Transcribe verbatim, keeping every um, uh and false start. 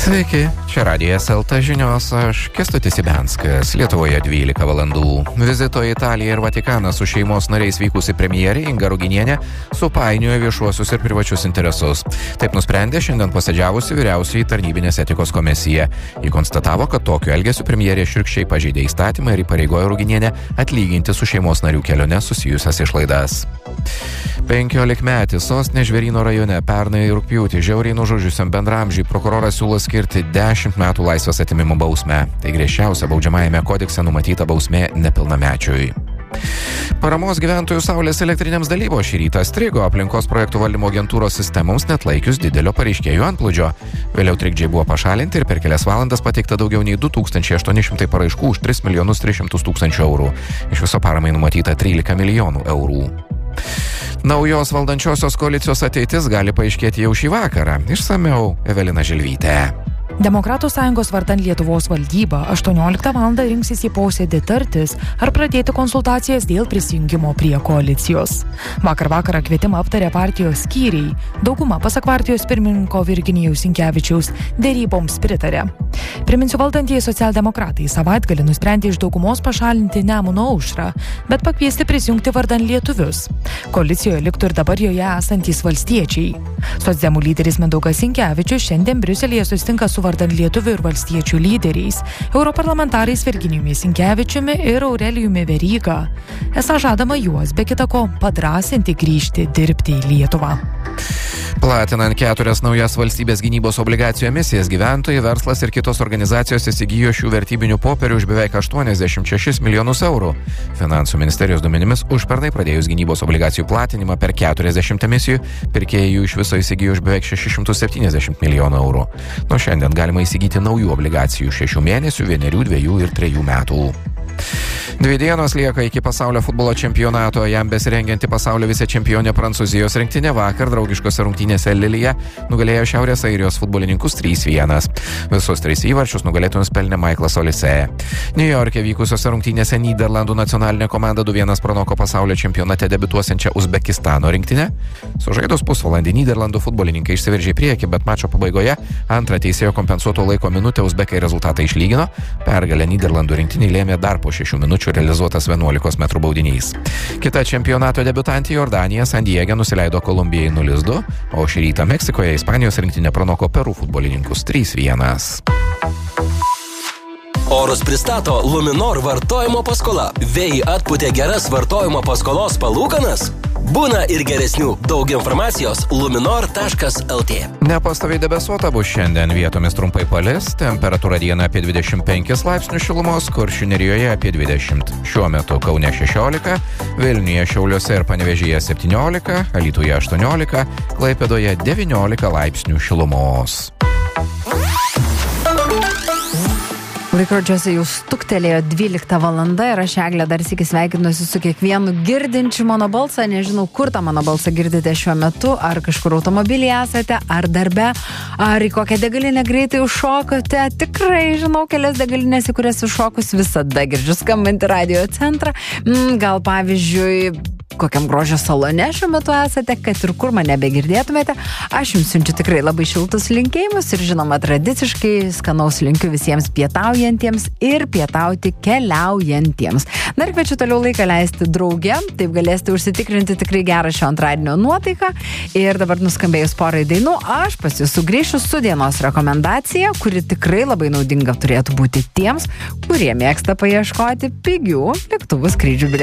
Sveiki, čia Radijas L T žinios, aš Kęstutis Ibenskas, Lietuvoje dvylika valandų. Vizito į Italiją ir Vatikaną su šeimos nariais vykusi premjerė Inga Ruginienė supainiojo viešuosius ir privačius interesus. Taip nusprendė šiandien posėdžiavusi vyriausioji tarnybinės etikos komisija. Ji konstatavo, kad tokiu elgesiu premjerė šiurkščiai pažeidė įstatymą ir įpareigojo Ruginienę atlyginti su šeimos narių kelionė susijusias išlaidas. Penkiolikmetis Sostinės Žvėryno rajone pernai rugpjūtį žiauriai nužudžiusiam bendramžiui prokuroras siūlo skirti dešimt metų laisvės atėmimo bausmę. Tai griežčiausia baudžiamajame kodekse numatyta bausmė nepilnamečiui. Paramos gyventojų saulės elektrinėms dalybos šį rytą strigo aplinkos projektų valdymo agentūros sistemoms neatlaikius didelio pareiškėjų antplūdžio. Vėliau trikdžiai buvo pašalinti ir per kelias valandas pateikta daugiau nei du tūkstančiai aštuoni šimtai paraiškų už tris milijonus tris šimtus tūkstančių eurų. Iš viso paramai numatyta trylika milijonų eurų. Naujos valdančiosios koalicijos ateitis gali paaiškėti jau šį vakarą. Išsamiau Evelina Žilvytė. Demokratų sąjungos vardan Lietuvos valdyba aštuonioliktą valandą rinksis į posėdį tartis ar pradėti konsultacijas dėl prisijungimo prie koalicijos. Vakar vakarą kvietimą aptarė partijos skyriai. Dauguma, pasak partijos pirmininko Virginijaus Sinkevičiaus, deryboms pritarė. Priminsiu, valdantieji socialdemokratai savaitgalį nusprendė iš daugumos pašalinti Nemuno aušrą, bet pakviesti prisijungti vardan lietuvius. Koalicijoje liktų ir dabar joje esantys valstiečiai. Socdemų lyderis Mindaugas Sinkevičius šiandien Briuselyje susitinka su vardan lietuvių ir valstiečių lyderiais, europarlamentarais Virginijumi Sinkevičiumi ir Aurelijumi Veryga. Esą žadama juos be kita ko padrąsinti grįžti dirbti į Lietuvą. Platinant keturias naujas valstybės gynybos obligacijų emisijas, gyventojai, verslas ir kitos organizacijos įsigijo šių vertybinių popierių už beveik aštuoniasdešimt šešis milijonus eurų. Finansų ministerijos duomenimis užpernai pradėjus gynybos obligacijų platinimą per keturiasdešimt emisijų, pirkėjai jų iš viso įsigijo už beveik šešis šimtus septyniasdešimt milijonų eurų. Nuo šiandien galima įsigyti naujų obligacijų šešių mėnesių, vienerių, dviejų ir trejų metų. Dvi dienos lieka iki pasaulio futbolo čempionato. Jam besirengianti pasaulio vicečempionė Prancūzijos rinktinė vakar draugiškose rungtynėse Lilyje nugalėjo Šiaurės Airijos futbolininkus trys vienas. Visus tris įvarčius nugalėtojus pelnė Michaelas Olise. Niujorke vykusiose rungtynėse Nyderlandų nacionalinė komanda du vienas pranoko pasaulio čempionate debiutuosiančią Uzbekistano rinktinę. Sužaidus pusvalandį Nyderlandų futbolininkai išsiveržė į priekį, bet mačo pabaigoje antrą teisėjo kompensuoto laiko minutę uzbekai rezultatą išlygino. Pergalę Nyderlandų rinktinei lėmė dar po šešių minučių realizuotas vienuolikos metrų baudinys. Kita čempionato debiutantė Jordanija San Diege nusileido Kolumbijai nulis du, o šį rytą Meksikoje Ispanijos rinktinė pranoko Peru futbolininkus trys vienas. Orus pristato Luminor vartojimo paskola. Vėjai atpūtė geras vartojimo paskolos palūkanas? Būna ir geresnių. Daug informacijos luminor taškas el tė. Nepastoviai debesuota bus šiandien, vietomis trumpai palis, temperatūra dieną apie dvidešimt penkis laipsnius šilumos, Kuršių nerijoje apie dvidešimt. Šiuo metu Kaune šešiolika, Vilniuje, Šiauliuose ir Panevėžyje septyniolika, Alytuje aštuoniolika, Klaipėdoje devyniolika laipsnių šilumos. Laikrodžiuose jau stuktelėjo dvylikta valanda ir aš, Eglė, dar sykį sveikinuosi su kiekvienu girdinčiu mano balsą. Nežinau, kur tą mano balsą girdite šiuo metu, ar kažkur automobilyje esate, ar darbe, ar į kokią degalinę greitai užšokote. Tikrai žinau kelias degalinės, į kurias užšokus visada girdžiu skambantį radio centrą. Gal pavyzdžiui, kokiam grožio salone šiuo metu esate, kad ir kur mane begirdėtumėte. Aš jums siunčiu tikrai labai šiltus linkėjimus ir žinoma tradiciškai skanaus linkiu visiems pietaujantiems ir pietauti keliaujantiems. Na ir kviečiu toliau laiką leisti drauge, taip galėsite užsitikrinti tikrai gerą šio antradienio nuotaiką. Ir dabar nuskambėjus porai dainų, aš pas jūs sugrįšiu su dienos rekomendacija, kuri tikrai labai naudinga turėtų būti tiems, kurie mėgsta paieškoti pigių lėktuvų skrydžių bilietų.